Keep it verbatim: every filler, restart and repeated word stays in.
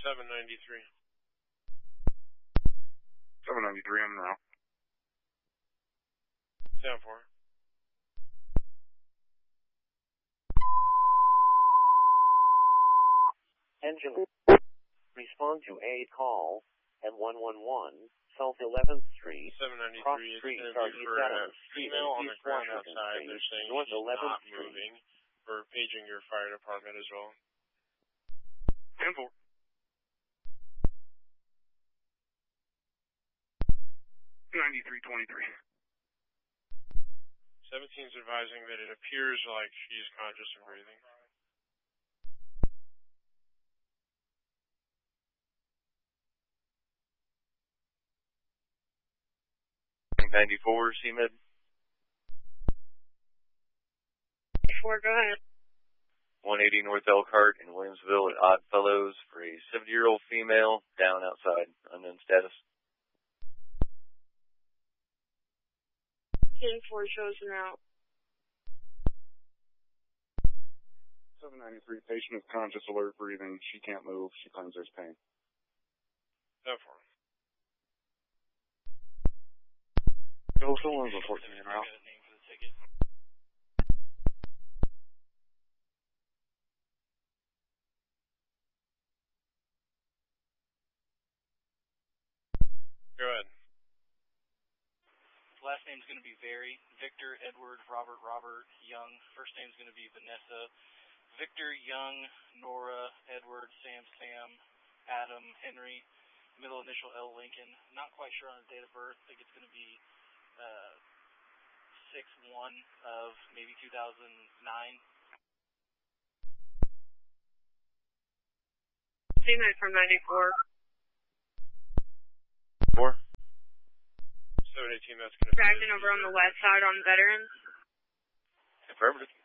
seven ninety-three. seven ninety-three on route. Down four. Engine. Respond to a call at one one one South eleventh Street. seven ninety-three Cross is Street, going to Start be East for a Adams Street, female on the East ground Washington outside. Street, They're saying North she's eleventh not Street. moving. We're paging your fire department as well. ten four. ninety-three twenty-three. seventeen's advising that it appears like she's conscious and breathing. ninety-four, C M I D. ninety-four, go ahead. one eighty North Elkhart in Williamsville at Oddfellows for a seventy-year-old female down outside, unknown status. ten four shows an out. seven ninety-three, patient is conscious, alert, breathing. She can't move. She claims there's pain. Down four. Go someone on fourteen en route. Go ahead. Last name's going to be Very. Victor, Edward, Robert, Robert, Young. First name's going to be Vanessa. Victor, Young, Nora, Edward, Sam, Sam, Adam, Henry. Middle initial L, Lincoln. Not quite sure on his date of birth. I think it's going to be uh, six one of maybe two thousand nine. C-Med from ninety-four. Four. seven eighteen, that's going to be... Tracking over on the west side on veterans. Affirmative.